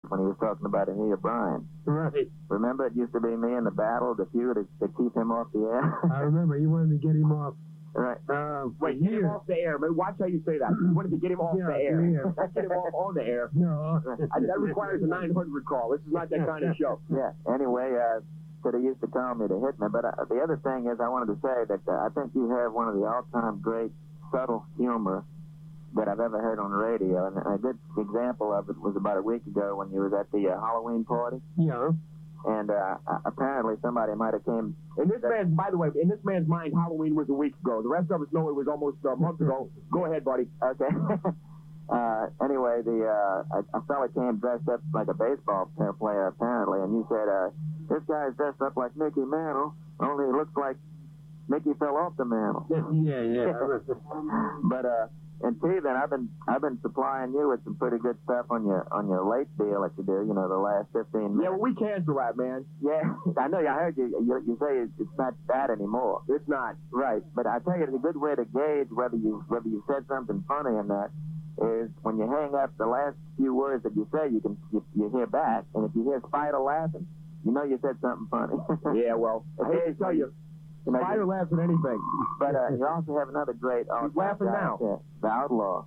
when he was talking about Anita Bryant. Right. Remember, it used to be me in the battle, the feud, to keep him off the air. I remember. You wanted to get him off. Right. Wait, get him off the air. But watch how you say that. You wanted to get him off the air. Not get him off on the air. No. That requires a 900 call. This is not that kind of show. Yeah. Anyway, so they used to call me to hit me. But the other thing is, I wanted to say that I think you have one of the all-time great subtle humor that I've ever heard on the radio. And a good example of it was about a week ago when you was at the Halloween party. Yeah. And apparently somebody might have came... By the way, in this man's mind, Halloween was a week ago. The rest of us know it was almost a month ago. Go ahead, buddy. Okay. Anyway, a fella came dressed up like a baseball player, apparently, and you said, this guy's dressed up like Mickey Mantle, only he looks like Mickey fell off the mantle. Yeah. But, and Stephen, I've been supplying you with some pretty good stuff on your late deal that you do, you know, the last 15 minutes. Yeah, well, we cancel that, man. Yeah, I know. I heard you say it's not that anymore. It's not. Right, but I tell you, the good way to gauge whether you said something funny or not is when you hang up, the last few words that you say, you hear back, and if you hear Spider laughing, you know you said something funny. Yeah, well, I hate to tell you. Spider laughs at anything. But you also have another great... He's laughing now. Yeah, the Outlaw.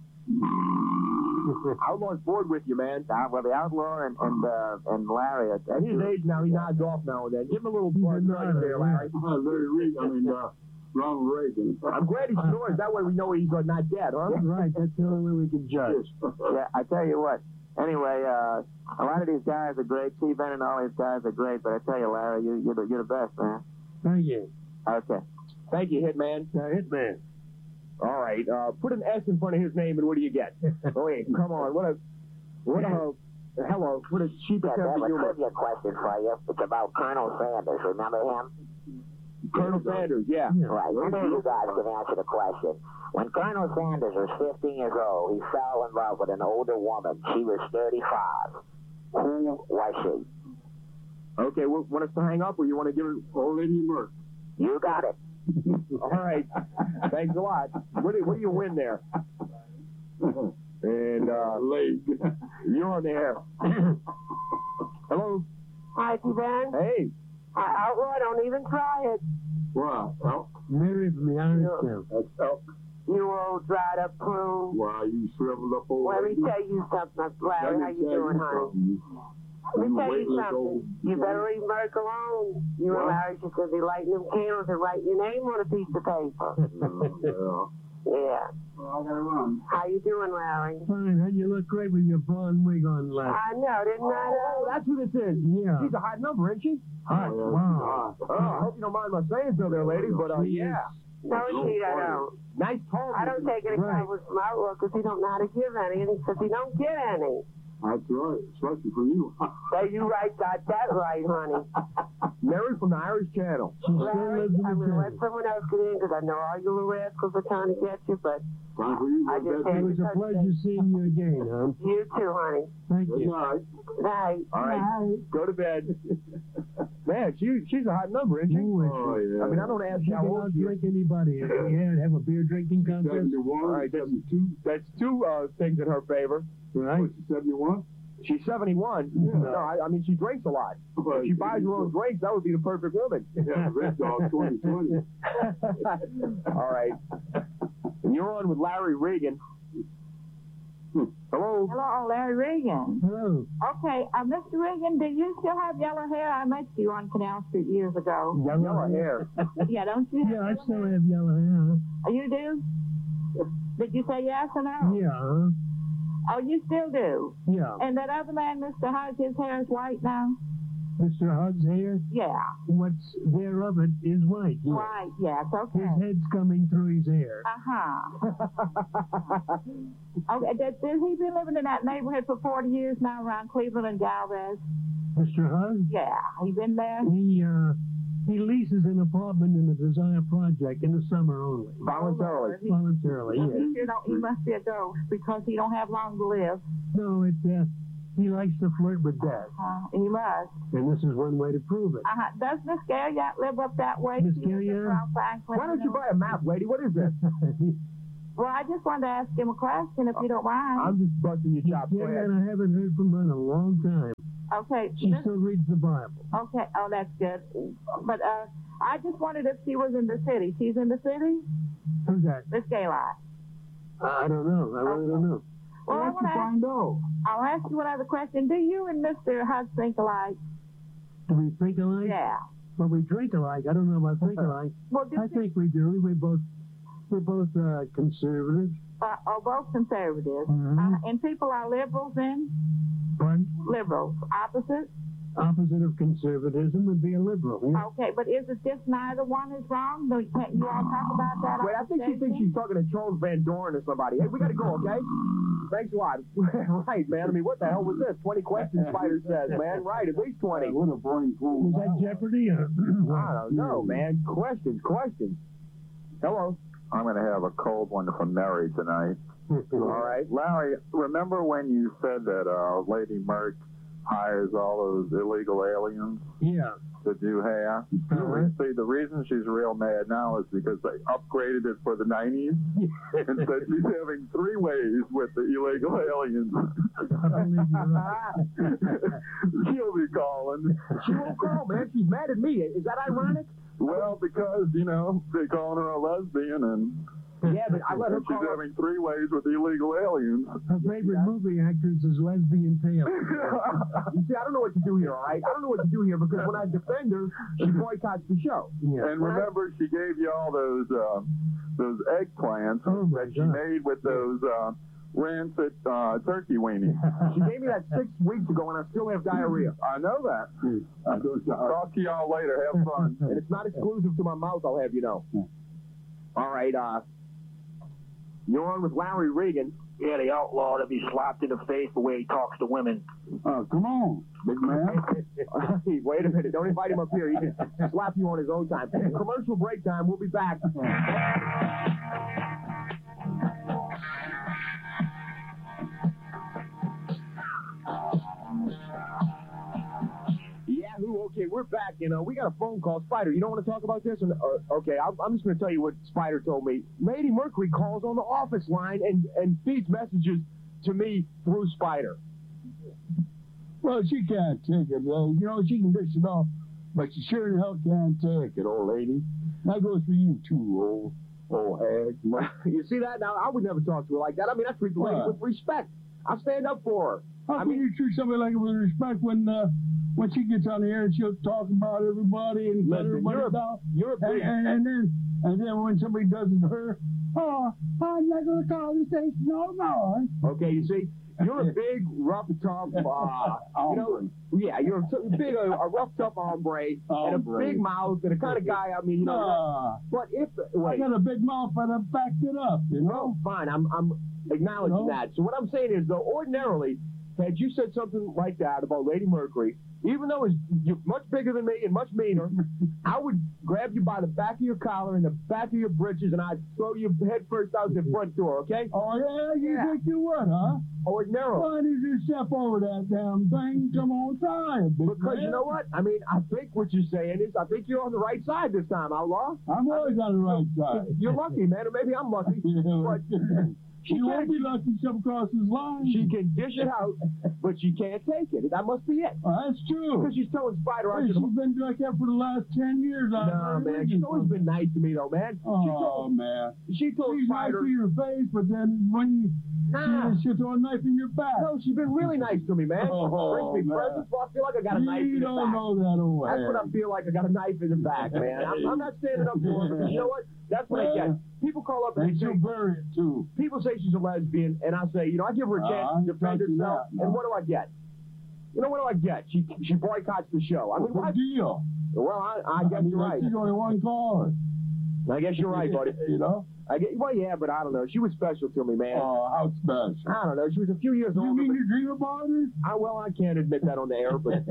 Outlaw's bored with you, man. Well, the Outlaw and Larry... At his age now, he nods off now and then. Give him a little buzz there, Larry. Larry Reagan, Ronald Reagan. I'm glad he snores. That way we know he's not dead, huh? That's right. That's the only way we can judge. Yeah, I tell you what. Anyway, a lot of these guys are great. Steve Bannon and all these guys are great. But I tell you, Larry, you're the best, man. Thank you. Okay. Thank you, Hitman. Hitman. All right. Put an S in front of his name, and what do you get? Oh, wait. Come on. Hello. What a cheap attempt I have at a humor. trivia question for you. It's about Colonel Sanders. Remember him? Colonel Sanders, yeah. Right. Maybe you guys can answer the question. When Colonel Sanders was 15 years old, he fell in love with an older woman. She was 35. Who was she? Okay, want us to hang up, or you want to give it Old Lady Merck. You got it. All right. Thanks a lot. What do you win there? And Leg. you're on the air. Hello. Hi, T-Van. Hey. Outlaw, don't even try it. Wow. Elk. Mary from the Irish Camp. That's elk. You old dried up prune. Wow, you shriveled up old Let me lady. tell you something, Larry. How you doing, honey? Let me tell you something. You better leave Merck alone. You and Larry just going to be lighting them candles and writing your name on a piece of paper. Yeah. Well, I gotta run. How you doing, Larry? Fine, and you look great with your blonde wig on, Larry. I know, didn't I know? That's who this is. Yeah. She's a hot number, isn't she? Hot. Wow. Oh, I hope you don't mind my saying so there, ladies, but yeah. No, indeed, I don't. Nice tall. I don't take any compliments from Outlaw because he don't know how to give any, and he says he don't get any. That's right, especially for you. So you got that right, honey. Mary from the Irish Channel. Larry, I'm going to let someone else get in because I know all you little rascals are trying to get you, but Time for you. I just It was a pleasure seeing you again, hon. you too, honey. Thank Good you. night. Night. All right, go to bed. Man, she's a hot number, isn't she? Oh, yeah. I mean, I don't ask She you how can old she is. outdrink anybody. Yeah, have a beer drinking contest. 71, All right, 72. That's two things in her favor. Right. What's 71? She's 71. Yeah. No, I mean, she drinks a lot. If she buys her own drinks, that would be the perfect woman. Yeah, Red Dog 2020. All right. And you're on with Larry Reagan. Hello? Hello, Larry Reagan. Hello. Okay, Mr. Reagan, do you still have yellow hair? I met you on Canal Street years ago. Yellow hair. Yeah, don't you? Yeah, I still have yellow hair. Oh, you do? Did you say yes or no? Yeah, huh? Oh, you still do? Yeah. And that other man, Mr. Hodge, his hair is white now? Mr. Huggs' hair? Yeah. What's there of it is white. Yeah. Right, yes, okay. His head's coming through his hair. Uh-huh. Okay, did he been living in that neighborhood for 40 years now around Cleveland and Galvez? Mr. Huggs? Yeah, he been there? He leases an apartment in the Desire Project in the summer only. Voluntarily. Voluntarily, yes. He must be a ghost because he don't have long to live. No, he likes to flirt with death. He must. And this is one way to prove it. Does Miss Garriott live up that way? Miss She lives Garriott? around Franklin, Why don't you buy a map, lady? What is this? Well, I just wanted to ask him a question, if you don't mind. I'm just busting your chops. Go Yeah, ahead. and I haven't heard from her in a long time. Okay. She still reads the Bible. Okay. Oh, that's good. But I just wondered if she was in the city. She's in the city? Who's that? Miss Gayline. I don't know. I really don't know. Well, I want to Find out. I'll ask you one other question. Do you and Mr. Huss think alike? Do we think alike? Yeah. Well, we drink alike. I don't know about think alike. Well, I think we do. We're both conservative. both conservatives. Mhm. And people are liberals then? Pardon? Liberals. Opposite? Opposite of conservatism would be a liberal. Yeah? Okay, but is it just neither one is wrong? Can't you all talk about that? Wait, I think she thinks she's talking to Charles Van Doren or somebody. Hey, we got to go, okay? Thanks a lot. Right, man. I mean, what the hell was this? 20 questions, Spider says, man. Right, at least 20. What a brain fool. Was that Jeopardy? Or I don't know, man. Questions. Hello. I'm going to have a cold one from Mary tonight. All right. Larry, remember when you said that Lady Merck hires all those illegal aliens Yeah. to do hair? See, the reason she's real mad now is because they upgraded it for the 90s and said she's having 3 ways with the illegal aliens. She'll be calling. She won't call, man. She's mad at me. Is that ironic? Well, because, they're calling her a lesbian and... Yeah, but I let her she's call. having 3 ways with illegal aliens. Her favorite movie actress is Lesbian Taylor. You see, I don't know what to do here, all right? I don't know what to do here because when I defend her, she boycotts the show. Yeah. And remember, she gave you all those eggplants Oh, that she made with those rancid turkey weenies. She gave me that 6 weeks ago, and I still have diarrhea. I know that. Talk to y'all later. Have fun. And it's not exclusive to my mouth, I'll have you know. All right, you're on with Larry Regan. Yeah, the outlaw to be slapped in the face the way he talks to women. Oh, come on, big man. Hey, wait a minute. Don't invite him up here. He can slap you on his own time. Commercial break time. We'll be back. Yahoo! Okay, we're back, and we got a phone call. Spider, you don't want to talk about this? Okay, I'm just going to tell you what Spider told me. Lady Mercury calls on the office line and feeds messages to me through Spider. Well, she can't take it. She can dish it off, but she sure the hell can't take it, old lady. That goes for you, too, old hag. You see that? Now, I would never talk to her like that. I mean, I treat the lady with respect. I stand up for her. How can you treat somebody like her with respect when she gets on the air and she'll talk about everybody and let everybody down? You're a big... And then when somebody does it to her, I'm not going to call the station no more. Okay, you see? You're a big, rough, tough, yeah, you're a big, a rough, tough hombre, and a big mouth, and the kind of guy, I mean, but if, wait. I got a big mouth, but I backed it up, Well, fine, I'm acknowledging that. So what I'm saying is, though, ordinarily, had you said something like that about Lady Mercury, even though you're much bigger than me and much meaner, I would grab you by the back of your collar and the back of your britches, and I'd throw you head first out the front door, okay? Oh, yeah? You think you would, huh? Ordinarily. Why did you step over that damn thing? Come on, try it, because you know what? I mean, I think what you're saying is, I think you're on the right side this time, Outlaw. I'm always on the right side. You're lucky, man, or maybe I'm lucky. But she won't be lucky to come across his line. She can dish it out, but she can't take it. That must be it. That's true. Because she's telling Spider, she's been like that for the last 10 years. No, man. She's always been nice to me, though, man. Man. She told she's Spider. Nice to your face, but then when she'll throw a knife in your back. No, she's been really nice to me, man. Brings me presents, so I feel like I got a knife in the back. You don't know that away. That's what I feel like. I got a knife in the back, man. I'm not standing up for her, because you know what? That's what I get. People call up and they say, bury it too. People say she's a lesbian, and I say, I give her a chance to defend herself. And what do I get? What do I get? She boycotts the show. I mean, what's the deal? Well, I guess you're right. She's only one caller. I guess you're right, buddy. Well, yeah, but I don't know. She was special to me, man. Oh, how special? I don't know. She was a few years older. You mean you dream about her? Well, I can't admit that on the air, but...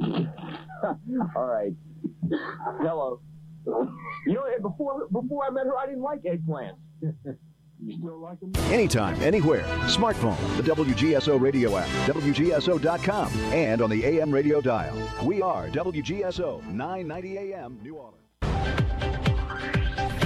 All right. Hello. Before I met her, I didn't like eggplants. You still like them? Anytime, anywhere. Smartphone, the WGSO radio app, WGSO.com, and on the AM radio dial. We are WGSO 990 AM, New Orleans.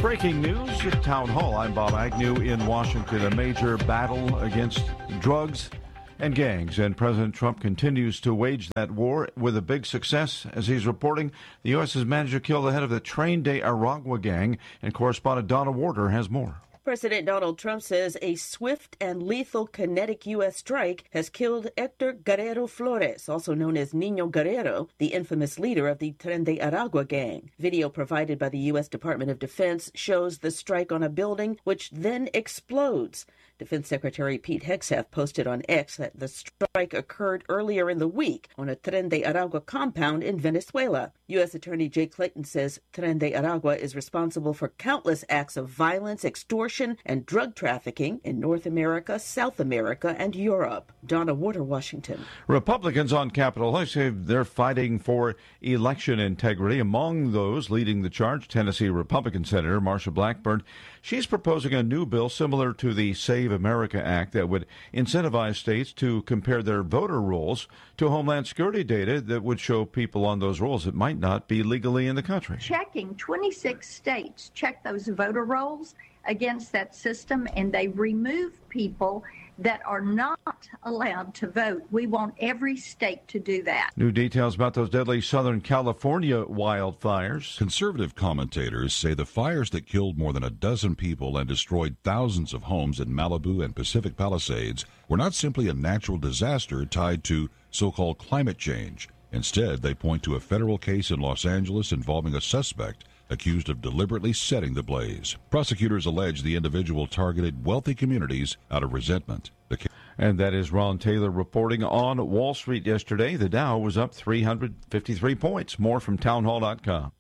Breaking news at Town Hall. I'm Bob Agnew in Washington. A major battle against drugs and gangs. And President Trump continues to wage that war with a big success. As he's reporting, the U.S. has managed to kill the head of the Tren de Aragua gang. And correspondent Donna Warder has more. President Donald Trump says a swift and lethal kinetic U.S. strike has killed Hector Guerrero Flores, also known as Niño Guerrero, the infamous leader of the Tren de Aragua gang. Video provided by the U.S. Department of Defense shows the strike on a building, which then explodes. Defense Secretary Pete Hegseth posted on X that the strike occurred earlier in the week on a Tren de Aragua compound in Venezuela. U.S. Attorney Jay Clayton says Tren de Aragua is responsible for countless acts of violence, extortion, and drug trafficking in North America, South America, and Europe. Donna Warder, Washington. Republicans on Capitol Hill say they're fighting for election integrity. Among those leading the charge, Tennessee Republican Senator Marsha Blackburn. She's proposing a new bill similar to the Save America Act that would incentivize states to compare their voter rolls to Homeland Security data that would show people on those rolls that might not be legally in the country. Checking 26 states check those voter rolls against that system, and they remove people that are not allowed to vote. We want every state to do that. New details about those deadly Southern California wildfires. Conservative commentators say the fires that killed more than a dozen people and destroyed thousands of homes in Malibu and Pacific Palisades were not simply a natural disaster tied to so-called climate change. Instead, they point to a federal case in Los Angeles involving a suspect accused of deliberately setting the blaze. Prosecutors allege the individual targeted wealthy communities out of resentment. And that is Ron Taylor reporting on Wall Street yesterday. The Dow was up 353 points. More from townhall.com.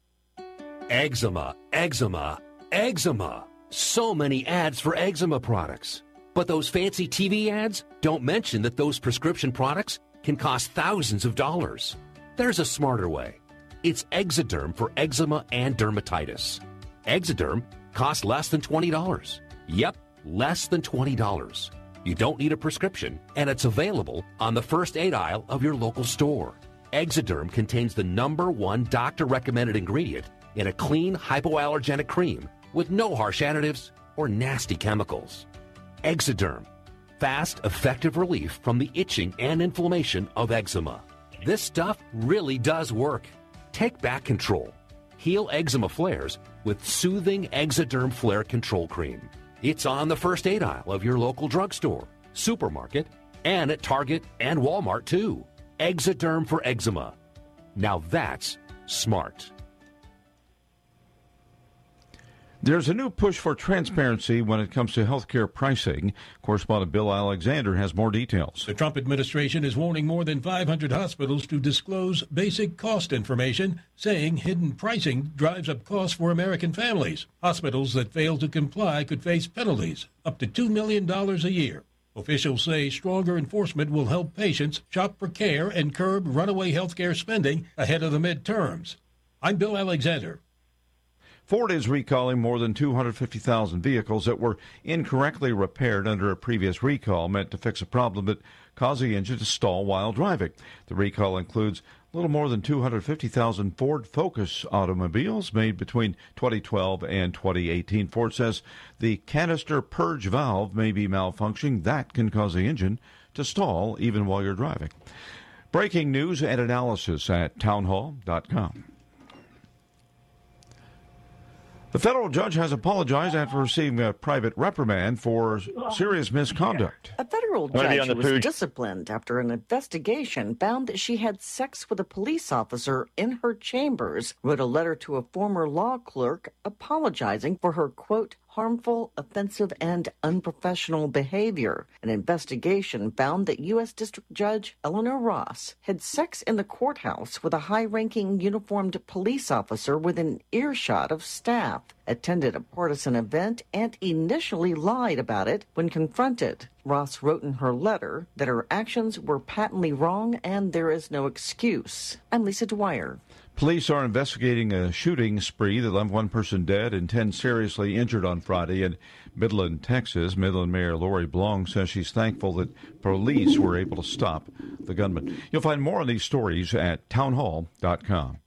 Eczema, eczema, eczema. So many ads for eczema products. But those fancy TV ads don't mention that those prescription products can cost thousands of dollars. There's a smarter way. It's Exoderm for eczema and dermatitis. Exoderm costs less than $20. Yep, less than $20. You don't need a prescription, and it's available on the first aid aisle of your local store. Exoderm contains the #1 doctor-recommended ingredient in a clean, hypoallergenic cream with no harsh additives or nasty chemicals. Exoderm, fast, effective relief from the itching and inflammation of eczema. This stuff really does work. Take back control. Heal eczema flares with soothing Exoderm Flare Control Cream. It's on the first aid aisle of your local drugstore, supermarket, and at Target and Walmart, too. Exoderm for eczema. Now that's smart. There's a new push for transparency when it comes to healthcare pricing. Correspondent Bill Alexander has more details. The Trump administration is warning more than 500 hospitals to disclose basic cost information, saying hidden pricing drives up costs for American families. Hospitals that fail to comply could face penalties up to $2 million a year. Officials say stronger enforcement will help patients shop for care and curb runaway healthcare spending ahead of the midterms. I'm Bill Alexander. Ford is recalling more than 250,000 vehicles that were incorrectly repaired under a previous recall meant to fix a problem that caused the engine to stall while driving. The recall includes a little more than 250,000 Ford Focus automobiles made between 2012 and 2018. Ford says the canister purge valve may be malfunctioning. That can cause the engine to stall even while you're driving. Breaking news and analysis at townhall.com. The federal judge has apologized after receiving a private reprimand for serious misconduct. A federal judge was disciplined after an investigation found that she had sex with a police officer in her chambers, wrote a letter to a former law clerk apologizing for her, quote, harmful, offensive, and unprofessional behavior. An investigation found that U.S. District Judge Eleanor Ross had sex in the courthouse with a high-ranking uniformed police officer within earshot of staff, attended a partisan event, and initially lied about it when confronted. Ross wrote in her letter that her actions were patently wrong and there is no excuse. I'm Lisa Dwyer. Police are investigating a shooting spree that left one person dead and 10 seriously injured on Friday in Midland, Texas. Midland Mayor Lori Blong says she's thankful that police were able to stop the gunman. You'll find more on these stories at townhall.com.